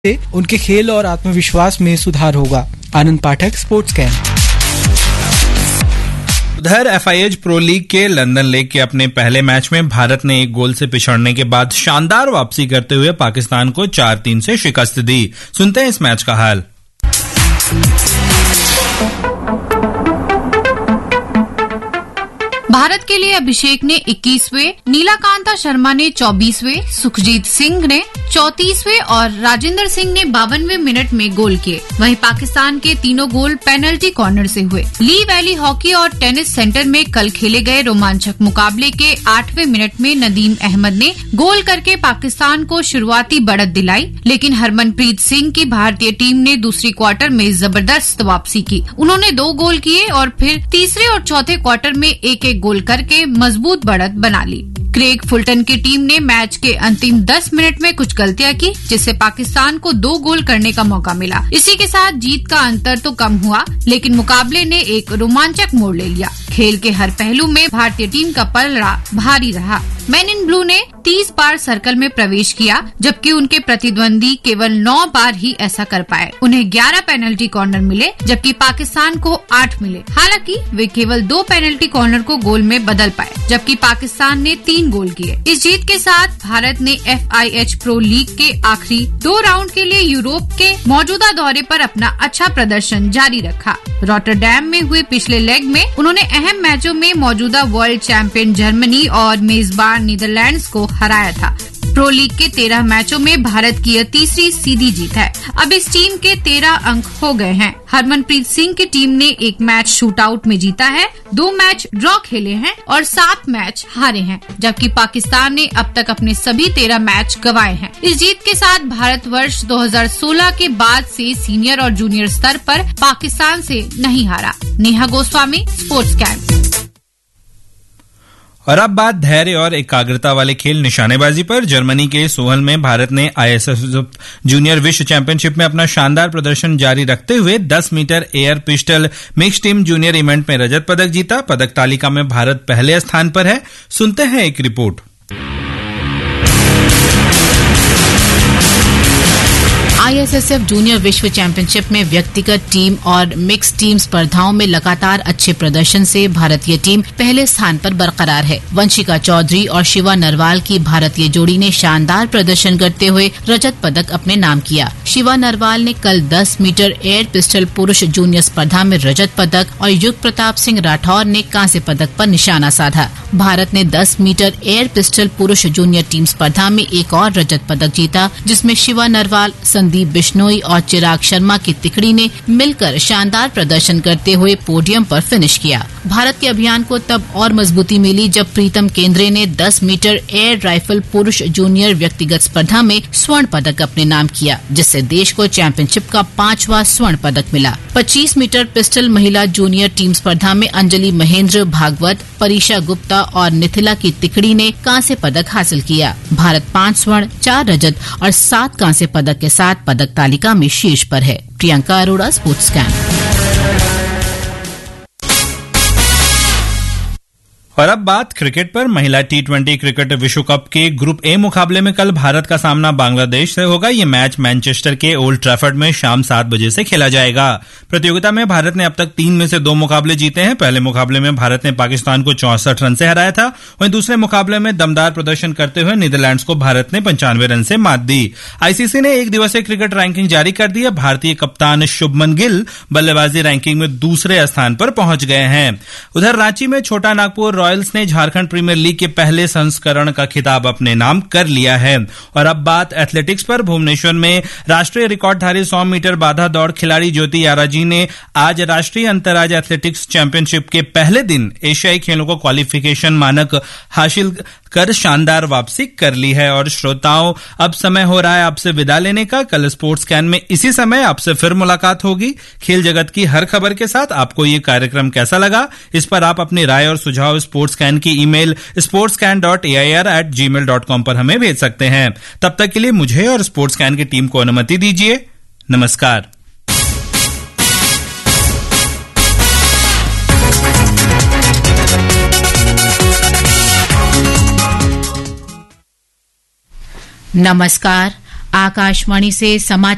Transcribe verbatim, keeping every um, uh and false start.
से उनके खेल और आत्मविश्वास में सुधार होगा। आनंद पाठक, स्पोर्ट्स कैंप। उधर F I H pro league के लंदन लेग के अपने पहले मैच में भारत ने एक गोल से पिछड़ने के बाद शानदार वापसी करते हुए पाकिस्तान को चार तीन से शिकस्त दी। सुनते हैं इस मैच का हाल। भारत के लिए अभिषेक ने इक्कीसवें, नीलाकांता शर्मा ने चौबीसवें, सुखजीत सिंह ने चौंतीसवें और राजेंद्र सिंह ने बावनवें मिनट में गोल किए। वहीं पाकिस्तान के तीनों गोल पेनल्टी कॉर्नर से हुए। ली वैली हॉकी और टेनिस सेंटर में कल खेले गए रोमांचक मुकाबले के आठवें मिनट में नदीम अहमद ने गोल करके पाकिस्तान को शुरुआती बढ़त दिलाई, लेकिन हरमनप्रीत सिंह की भारतीय टीम ने दूसरी क्वार्टर में जबरदस्त वापसी की। उन्होंने दो गोल किए और फिर तीसरे और चौथे क्वार्टर में एक एक गोल करके मजबूत बढ़त बना ली। क्रेग फुलटन की टीम ने मैच के अंतिम दस मिनट में कुछ गलतियां की, जिससे पाकिस्तान को दो गोल करने का मौका मिला। इसी के साथ जीत का अंतर तो कम हुआ, लेकिन मुकाबले ने एक रोमांचक मोड़ ले लिया। खेल के हर पहलू में भारतीय टीम का पलड़ा भारी रहा। मैन इन ब्लू ने तीस बार सर्कल में प्रवेश किया, जबकि उनके प्रतिद्वंदी केवल नौ बार ही ऐसा कर पाए। उन्हें ग्यारह पेनल्टी कॉर्नर मिले, जबकि पाकिस्तान को आठ मिले। हालांकि वे केवल दो पेनल्टी कॉर्नर को गोल में बदल पाए, जबकि पाकिस्तान ने तीन गोल किए। इस जीत के साथ भारत ने F I H pro league के आखिरी दो राउंड के लिए यूरोप के मौजूदा दौरे पर अपना अच्छा प्रदर्शन जारी रखा। रॉटरडैम में हुए पिछले लेग में उन्होंने अहम मैचों में मौजूदा वर्ल्ड चैंपियन जर्मनी और मेजबान नीदरलैंड्स को हराया था। प्रो लीग के तेरह मैचों में भारत की यह तीसरी सीधी जीत है। अब इस टीम के तेरह अंक हो गए हैं। हरमनप्रीत सिंह की टीम ने एक मैच शूटआउट में जीता है, दो मैच ड्रॉ खेले हैं और सात मैच हारे हैं, जबकि पाकिस्तान ने अब तक अपने सभी तेरह मैच गंवाए हैं। इस जीत के साथ भारत वर्ष दो हज़ार सोलह के बाद से सीनियर और जूनियर स्तर पर पाकिस्तान से नहीं हारा। Neha Goswami, sports camp. और अब बात धैर्य और एकाग्रता वाले खेल निशानेबाजी पर। जर्मनी के सोहल में भारत ने आई एस एफ जूनियर विश्व चैंपियनशिप में अपना शानदार प्रदर्शन जारी रखते हुए दस metre air pistol mix team junior event में रजत पदक जीता। पदक तालिका में भारत पहले स्थान पर है। सुनते हैं एक report. I S S F junior विश्व चैंपियनशिप में व्यक्तिगत, टीम और मिक्स टीम स्पर्धाओं में लगातार अच्छे प्रदर्शन से भारतीय टीम पहले स्थान पर बरकरार है। वंशिका चौधरी और शिवा नरवाल की भारतीय जोड़ी ने शानदार प्रदर्शन करते हुए रजत पदक अपने नाम किया। शिवा नरवाल ने कल दस मीटर एयर पिस्टल पुरुष जूनियर स्पर्धा में रजत पदक और युग प्रताप सिंह राठौर ने कांस्य पदक पर निशाना साधा। भारत ने दस मीटर एयर पिस्टल पुरुष जूनियर टीम स्पर्धा में एक और रजत पदक जीता, जिसमें शिवा नरवाल, संदीप बिश्नोई और चिराग शर्मा की तिकड़ी ने मिलकर शानदार प्रदर्शन करते हुए पोडियम पर फिनिश किया। भारत के अभियान को तब और मजबूती मिली जब प्रीतम केंद्रे ने दस मीटर एयर राइफल पुरुष जूनियर व्यक्तिगत स्पर्धा में स्वर्ण पदक अपने नाम किया, जिससे देश को चैंपियनशिप का पांचवा स्वर्ण पदक मिला। पच्चीस मीटर पिस्टल महिला जूनियर टीम स्पर्धा में अंजलि महेंद्र भागवत, परीक्षा गुप्ता और निथिला की तिकड़ी ने कांस्य पदक हासिल किया। भारत पांच स्वर्ण, चार रजत और सात कांस्य पदक के साथ पदक तालिका में शीर्ष पर है। Priyanka Arora, sports camp. और अब बात क्रिकेट पर। महिला टी ट्वेंटी क्रिकेट विश्व कप के ग्रुप ए मुकाबले में कल भारत का सामना बांग्लादेश से होगा। ये मैच मैनचेस्टर के ओल्ड ट्रैफर्ड में शाम सात बजे से खेला जाएगा। प्रतियोगिता में भारत ने अब तक तीन में से दो मुकाबले जीते हैं। पहले मुकाबले में भारत ने पाकिस्तान को चौसठ रन से हराया था। वहीं दूसरे मुकाबले में दमदार प्रदर्शन करते हुए नीदरलैंड्स को भारत ने पंचानवे रन से मात दी। आईसीसी ने एक दिवसीय क्रिकेट रैंकिंग जारी कर दी है। भारतीय कप्तान शुभमन गिल बल्लेबाजी रैंकिंग में दूसरे स्थान पर पहुंच गए हैं। उधर रांची में छोटा नागपुर रॉयल्स ने झारखंड प्रीमियर लीग के पहले संस्करण का खिताब अपने नाम कर लिया है। और अब बात एथलेटिक्स पर। भुवनेश्वर में राष्ट्रीय रिकॉर्डधारी सौ मीटर बाधा दौड़ खिलाड़ी ज्योति याराजी ने आज राष्ट्रीय अंतरराज्य एथलेटिक्स चैंपियनशिप के पहले दिन एशियाई खेलों को क्वालिफिकेशन मानक हासिल कर शानदार वापसी कर ली है। और श्रोताओं, अब समय हो रहा है आपसे विदा लेने का। कल स्पोर्ट्स कैन में इसी समय आपसे फिर मुलाकात होगी खेल जगत की हर खबर के साथ। आपको ये कार्यक्रम कैसा लगा, इस पर आप अपनी राय और सुझाव स्पोर्ट्स कैन की email sports can dot A I R eight ji mail dot com पर हमें भेज सकते हैं। तब तक के लिए मुझे और स्पोर्ट्स कैन की टीम को अनुमति दीजिए। नमस्कार। नमस्कार। आकाशवाणी से समाचार